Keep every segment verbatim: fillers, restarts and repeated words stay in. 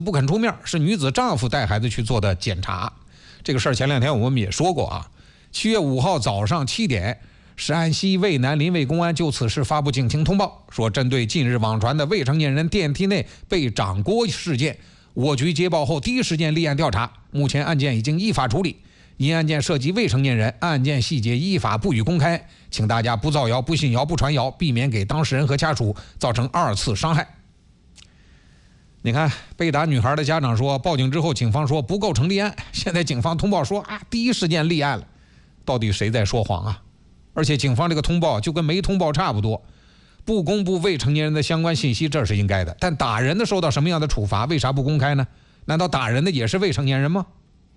不肯出面，是女子丈夫带孩子去做的检查。这个事儿前两天我们也说过啊。七月五号早上七点，石安西渭南临渭公安就此事发布警情通报，说针对近日网传的未成年人电梯内被掌掴事件，我局接报后第一时间立案调查，目前案件已经依法处理。因案件涉及未成年人，案件细节依法不予公开，请大家不造谣、不信谣、不传谣，避免给当事人和家属造成二次伤害。你看，被打女孩的家长说，报警之后警方说不构成立案，现在警方通报说啊，第一时间立案了。到底谁在说谎啊？而且警方这个通报就跟没通报差不多，不公布未成年人的相关信息，这是应该的。但打人的受到什么样的处罚，为啥不公开呢？难道打人的也是未成年人吗？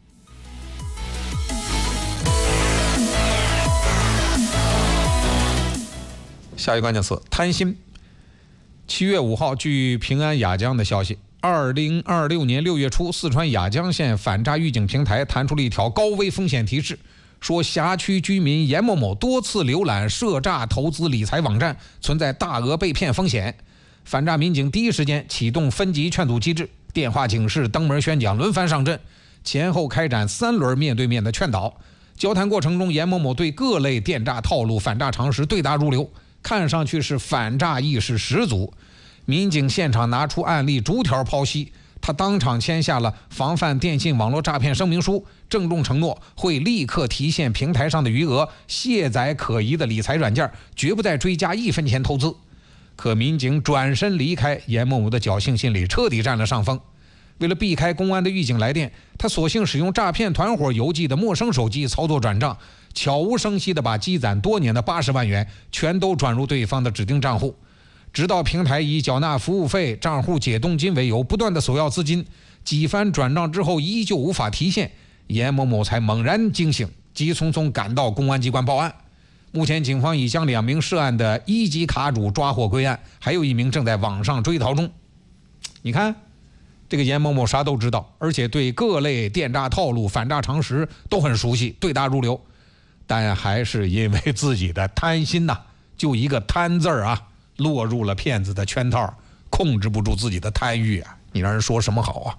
下一个关键词：贪心。七月五号，据平安雅江的消息，二零二六年六月初，四川雅江县反诈预警平台弹出了一条高危风险提示，说辖区居民严某某多次浏览涉诈投资理财网站，存在大额被骗风险。反诈民警第一时间启动分级劝阻机制，电话警示、登门宣讲轮番上阵，前后开展三轮面对面的劝导。交谈过程中，严某某对各类电诈套路、反诈常识对答如流，看上去是反诈意识十足。民警现场拿出案例逐条剖析，他当场签下了防范电信网络诈骗声明书，郑重承诺会立刻提现平台上的余额，卸载可疑的理财软件，绝不再追加一分钱投资。可民警转身离开，严某某的侥幸心理彻底占了上风。为了避开公安的预警来电，他索性使用诈骗团伙邮寄的陌生手机操作转账，悄无声息地把积攒多年的八十万元全都转入对方的指定账户。直到平台以缴纳服务费、账户解冻金为由，不断的索要资金，几番转账之后依旧无法提现，严某某才猛然惊醒，急匆匆赶到公安机关报案。目前警方已将两名涉案的一级卡主抓获归案，还有一名正在网上追逃中。你看，这个严某某啥都知道，而且对各类电诈套路、反诈常识都很熟悉，对答如流，但还是因为自己的贪心呐、啊，就一个贪字儿啊，落入了骗子的圈套，控制不住自己的贪欲啊！你让人说什么好啊？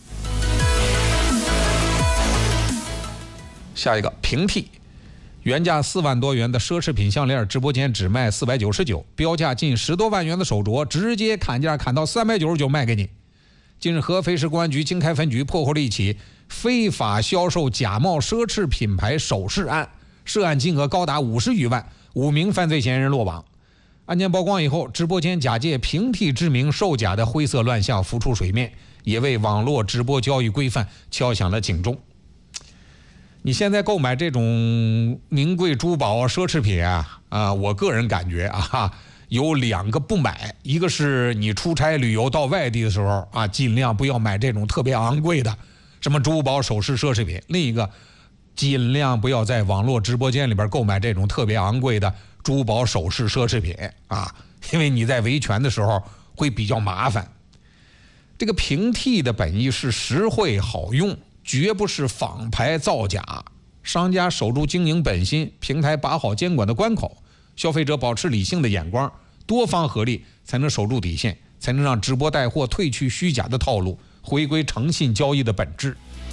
下一个平替，原价四万多元的奢侈品项链，直播间只卖四百九十九，标价近十多万元的手镯，直接砍价砍到三百九十九卖给你。近日，合肥市公安局经开分局破获了一起非法销售假冒奢侈品牌首饰案，涉案金额高达五十余万，五名犯罪嫌疑人落网。案件曝光以后，直播间假借平替之名售假的灰色乱象浮出水面，也为网络直播交易规范敲响了警钟。你现在购买这种名贵珠宝奢侈品啊，啊，我个人感觉啊，有两个不买，一个是你出差旅游到外地的时候啊，尽量不要买这种特别昂贵的什么珠宝首饰奢侈品；另一个，尽量不要在网络直播间里边购买这种特别昂贵的珠宝首饰奢侈品啊，因为你在维权的时候会比较麻烦。这个平替的本意是实惠好用，绝不是仿牌造假。商家守住经营本心，平台把好监管的关口，消费者保持理性的眼光，多方合力才能守住底线，才能让直播带货褪去虚假的套路，回归诚信交易的本质。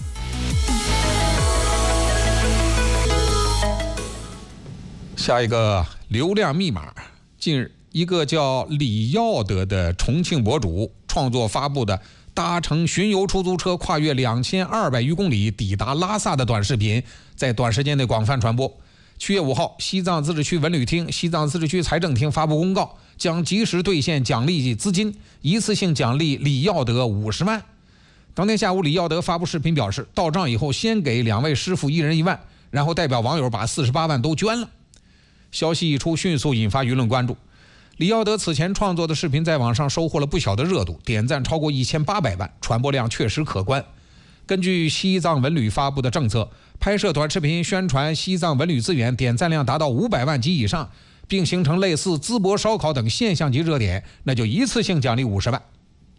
下一个流量密码，近日一个叫李耀德的重庆博主创作发布的搭乘巡游出租车跨越两千二百余公里抵达拉萨的短视频，在短时间内广泛传播。七月五号，西藏自治区文旅厅、西藏自治区财政厅发布公告，将及时兑现奖励资金，一次性奖励李耀德五十万。当天下午，李耀德发布视频表示，到账以后先给两位师傅一人一万，然后代表网友把四十八万都捐了。消息一出，迅速引发舆论关注。李耀德此前创作的视频在网上收获了不小的热度，点赞超过一千八百万，传播量确实可观。根据西藏文旅发布的政策，拍摄短视频宣传西藏文旅资源，点赞量达到五百万及以上，并形成类似淄博烧烤等现象级热点，那就一次性奖励五十万。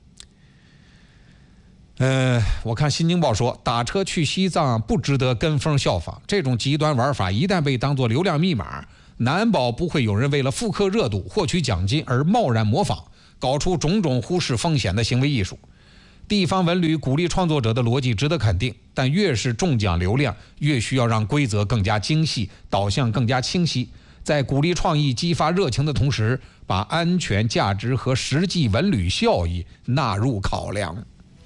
呃，我看新京报说，打车去西藏不值得跟风效仿，这种极端玩法一旦被当作流量密码，难保不会有人为了复刻热度、获取奖金而贸然模仿，搞出种种忽视风险的行为艺术。 地方文旅鼓励创作者的逻辑值得肯定，但越是重奖流量，越需要让规则更加精细，导向更加清晰，在鼓励创意、激发热情的同时，把安全、价值和实际文旅效益纳入考量。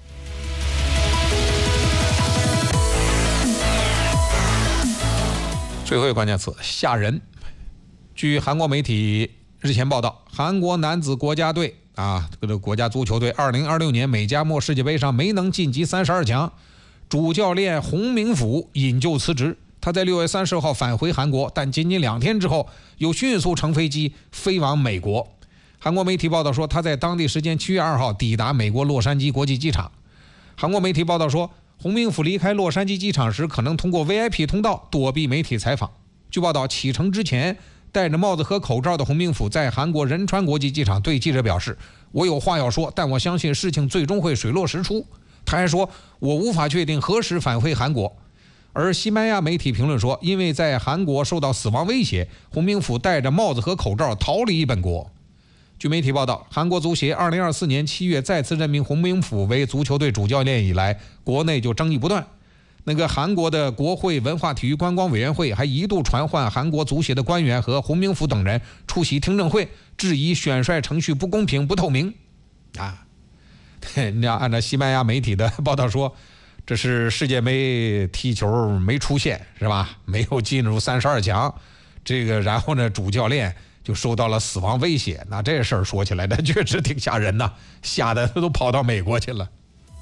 最后一个关键词：吓人。据韩国媒体日前报道，韩国男子国家队啊，这个国家足球队二零二六年美加墨世界杯上没能晋级三十二强，主教练洪明甫引咎辞职。他在六月三十号返回韩国，但仅仅两天之后又迅速乘飞机飞往美国。韩国媒体报道说，他在当地时间七月二号抵达美国洛杉矶国际机场。韩国媒体报道说，洪明甫离开洛杉矶机场时，可能通过 V I P 通道躲避媒体采访。据报道，启程之前戴着帽子和口罩的洪明甫在韩国仁川国际机场对记者表示，我有话要说，但我相信事情最终会水落石出。他还说，我无法确定何时返回韩国。而西班牙媒体评论说，因为在韩国受到死亡威胁，洪明甫戴着帽子和口罩逃离本国。据媒体报道，韩国足协二零二四年七月再次任命洪明甫为足球队主教练以来，国内就争议不断。那个韩国的国会文化体育观光委员会还一度传唤韩国足协的官员和洪明甫等人出席听证会，质疑选帅程序不公平不透明。啊，人家按照西班牙媒体的报道说，这是世界杯踢球没出现是吧？没有进入三十二强，这个然后呢，主教练就受到了死亡威胁。那这事儿说起来，那确实挺吓人呐，吓得他都跑到美国去了。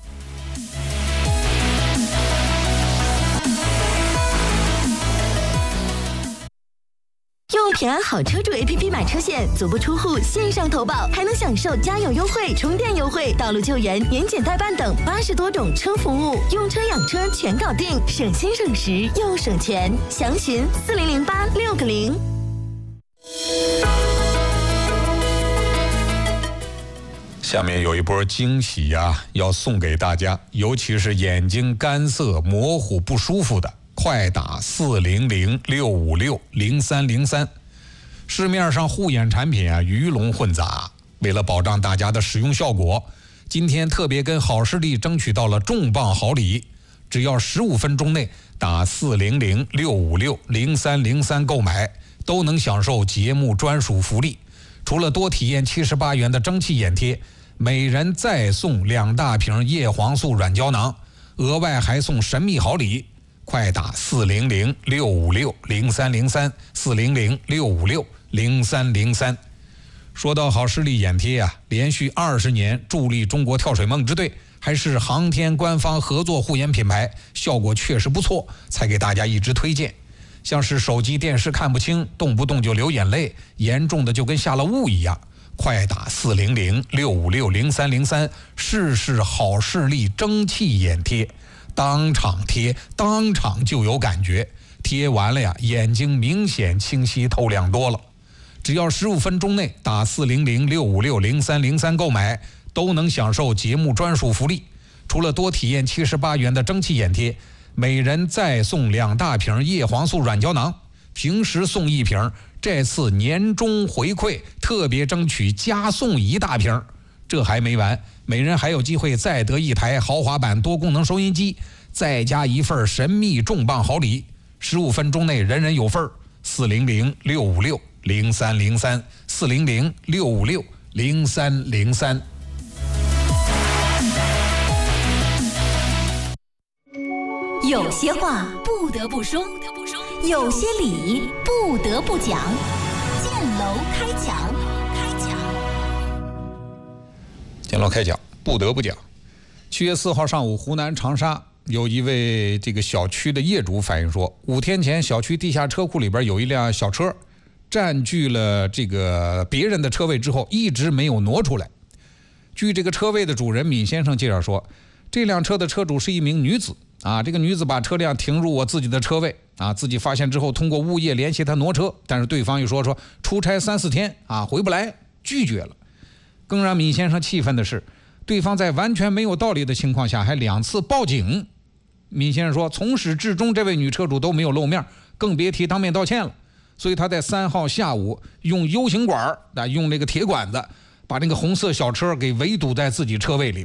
用平安好车主 A P P 买车险，足不出户线上投保，还能享受加油优惠、充电优惠、道路救援、年检代办等八十多种车服务，用车养车全搞定，省心省时又省钱。详询四零零八六个零。 下面有一波惊喜啊，要送给大家，尤其是眼睛干涩、模糊、不舒服的。快打四零零六五六零三零三，市面上护眼产品啊鱼龙混杂，为了保障大家的使用效果，今天特别跟好视力争取到了重磅好礼，只要十五分钟内打四零零六五六零三零三购买，都能享受节目专属福利。除了多体验七十八元的蒸汽眼贴，每人再送两大瓶叶黄素软胶囊，额外还送神秘好礼。快打四零零六五六零三零三，四零零六五六零三零三。说到好视力眼贴啊，连续二十年助力中国跳水梦之队，还是航天官方合作护眼品牌，效果确实不错，才给大家一直推荐。像是手机电视看不清，动不动就流眼泪，严重的就跟下了雾一样。快打四零零六五六零三零三，试试好视力蒸汽眼贴。当场贴，当场就有感觉，贴完了呀，眼睛明显清晰透亮多了。只要十五分钟内打四零零六五六零三零三购买，都能享受节目专属福利。除了多体验七十八元的蒸汽眼贴，每人再送两大瓶叶黄素软胶囊，平时送一瓶，这次年终回馈特别争取加送一大瓶。这还没完，每人还有机会再得一台豪华版多功能收音机，再加一份神秘重磅好礼。十五分钟内人人有份。四零零六五六零三零三，四零零六五六零三零三。 有些话不得不说，有些理不得不讲。建楼开讲。 建楼开讲，不得不讲。七月四号上午，湖南长沙有一位这个小区的业主反映说，五天前小区地下车库里边有一辆小车，占据了这个别人的车位之后，一直没有挪出来。据这个车位的主人闵先生介绍说，这辆车的车主是一名女子啊，这个女子把车辆停入我自己的车位啊，自己发现之后，通过物业联系她挪车，但是对方又说说出差三四天啊回不来，拒绝了。更让闵先生气愤的是，对方在完全没有道理的情况下还两次报警。闵先生说，从始至终这位女车主都没有露面，更别提当面道歉了。所以他在三号下午用 U 型管啊，用那个铁管子把那个红色小车给围堵在自己车位里边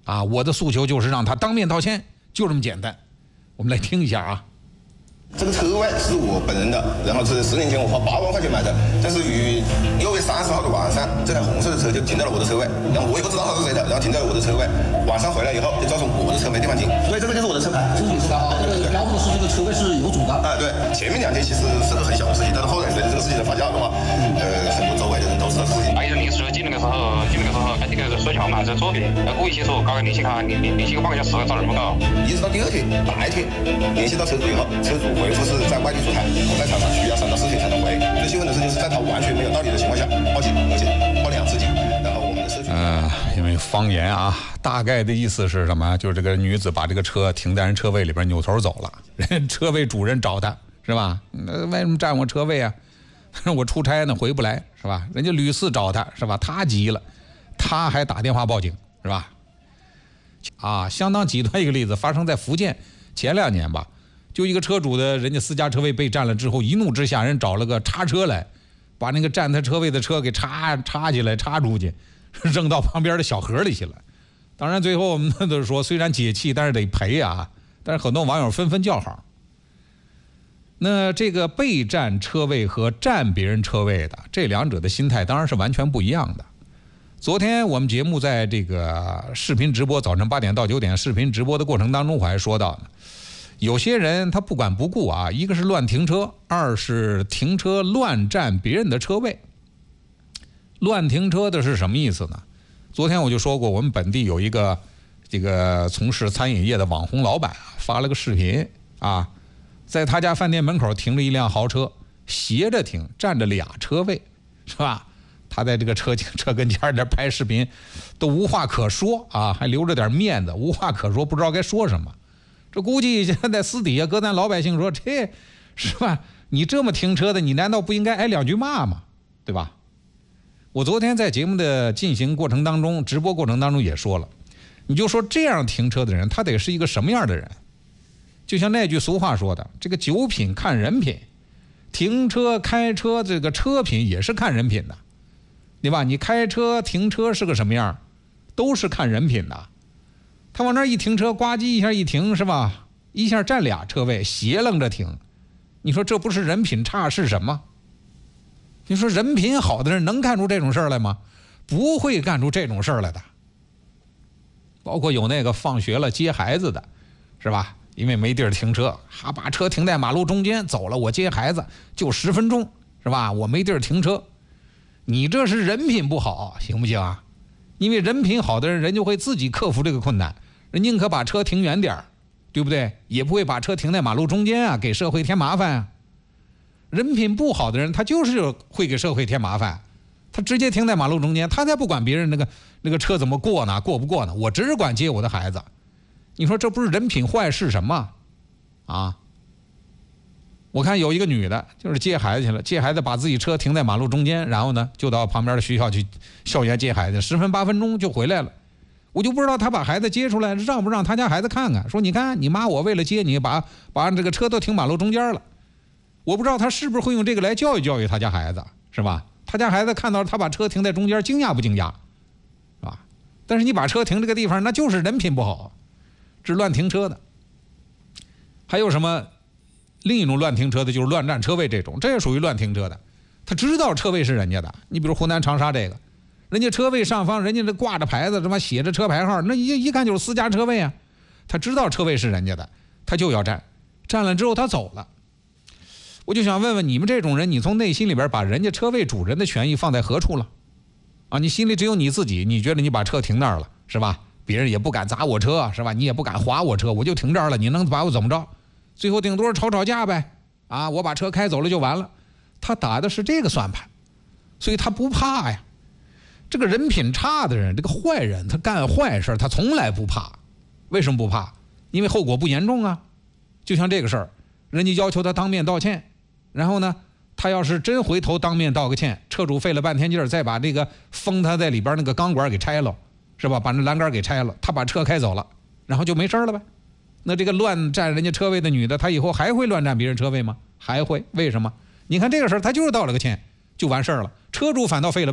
啊，我的诉求就是让他当面道歉，就这么简单。我们来听一下啊。 这个车位是我本人的，然后是十年前我花八万块钱买的，但是于六月三十号的晚上，这台红色的车就停在了我的车位，然后我也不知道它是谁的，然后停在了我的车位。晚上回来以后就告诉我的车没地方停，所以这个就是我的车牌，这是你车牌啊。这个标注的是这个车位是有主的。啊，对，前面两天其实是个很小的事情，但是后来随着这个事情的发酵的话，呃，很多周围的人都知道事情。 还有临时进那个时候，进那个时候，这个说巧嘛，在左边，故意去说搞个联系卡，联联联系个半个小时，找人不搞。 一直到第二天白天联系到车主以后，车主回复是在外地出差，在场上需要三到四天才能回。最兴奋的事情是在他完全没有道理的情况下报警，而且报两次警，然后我们的社区。 呃，因为方言啊，大概的意思是什么？就是这个女子把这个车停在人车位里边，扭头走了，人车位主人找她是吧？那为什么占我车位啊？我出差呢，回不来是吧？人家屡次找她是吧？她急了，她还打电话报警是吧？啊，相当极端一个例子，发生在福建前两年吧。就一个车主的人家私家车位被占了之后，一怒之下人找了个叉车来，把那个占他车位的车给插插起来，插出去，扔到旁边的小河里去了。当然最后我们都说虽然解气，但是得赔啊。但是很多网友纷纷叫好。那这个被占车位和占别人车位的这两者的心态当然是完全不一样的。昨天我们节目在这个视频直播，早晨八点到九点视频直播的过程当中，我还说到呢，有些人他不管不顾啊，一个是乱停车，二是停车乱占别人的车位。乱停车的是什么意思呢？昨天我就说过，我们本地有一个这个从事餐饮业的网红老板啊，发了个视频啊，在他家饭店门口停了一辆豪车，斜着停，占着俩车位，是吧？他在这个车车跟前这拍视频，都无话可说啊，还留着点面子，无话可说，不知道该说什么。这估计现在私底下搁咱老百姓说，这是吧？你这么停车的，你难道不应该挨两句骂吗？对吧？我昨天在节目的进行过程当中，直播过程当中也说了，你就说这样停车的人，他得是一个什么样的人？就像那句俗话说的，这个酒品看人品，停车开车这个车品也是看人品的，对吧？你开车停车是个什么样，都是看人品的。他往那儿一停车，呱唧一下一停是吧？一下占俩车位，斜楞着停，你说这不是人品差是什么？你说人品好的人能干出这种事儿来吗？不会干出这种事儿来的。包括有那个放学了接孩子的，是吧？因为没地儿停车，还把车停在马路中间走了，我接孩子就十分钟，是吧？我没地儿停车，你这是人品不好，行不行啊？因为人品好的人，人就会自己克服这个困难，人宁可把车停远点儿，对不对？也不会把车停在马路中间啊，给社会添麻烦啊。人品不好的人，他就是会给社会添麻烦，他直接停在马路中间，他才不管别人那个那个车怎么过呢，过不过呢，我只管接我的孩子。你说这不是人品坏是什么啊？我看有一个女的，就是接孩子去了，接孩子把自己车停在马路中间，然后呢就到旁边的学校去校园接孩子，十分八分钟就回来了。我就不知道他把孩子接出来，让不让他家孩子看看，说你看你妈我为了接你，把把这个车都停马路中间了。我不知道他是不是会用这个来教育教育他家孩子，是吧？他家孩子看到他把车停在中间，惊讶不惊讶，是吧？但是你把车停这个地方，那就是人品不好，这是乱停车的。还有什么另一种乱停车的，就是乱占车位这种，这也属于乱停车的。他知道车位是人家的，你比如湖南长沙这个，人家车位上方人家这挂着牌子，什么写着车牌号，那一一看就是私家车位啊。他知道车位是人家的，他就要占，占了之后他走了。我就想问问你们这种人，你从内心里边把人家车位主人的权益放在何处了？啊，你心里只有你自己，你觉得你把车停那儿了，是吧？别人也不敢砸我车，是吧？你也不敢划我车，我就停这儿了，你能把我怎么着？最后顶多吵吵架呗，啊，我把车开走了就完了。他打的是这个算盘，所以他不怕呀。这个人品差的人，这个坏人，他干坏事他从来不怕。为什么不怕？因为后果不严重啊。就像这个事儿，人家要求他当面道歉，然后呢，他要是真回头当面道个歉，车主费了半天劲儿，再把这个封他在里边那个钢管给拆了，是吧？把那栏杆给拆了，他把车开走了，然后就没事了呗。那这个乱占人家车位的女的，她以后还会乱占别人车位吗？还会。为什么？你看这个事儿，他就是道了个歉就完事儿了，车主反倒费了